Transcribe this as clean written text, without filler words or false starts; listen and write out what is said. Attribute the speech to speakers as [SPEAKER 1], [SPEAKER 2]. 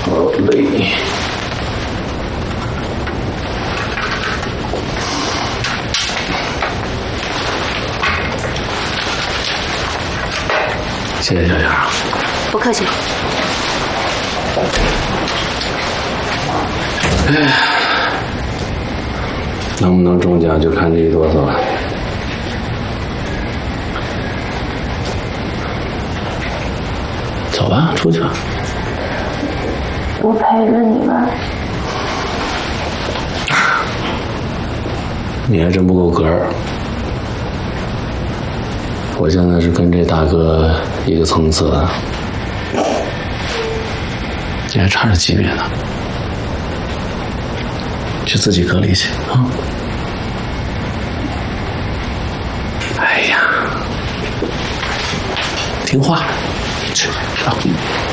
[SPEAKER 1] 好累。谢谢小杨。
[SPEAKER 2] 不客气。
[SPEAKER 1] 哎，能不能中奖就看这一哆嗦了。走吧，出去吧。
[SPEAKER 2] 我陪着你吧。
[SPEAKER 1] 你还真不够格儿。我现在是跟这大哥一个层次的，你还差着级别呢。去自己隔离去啊！哎呀，听话，去啊！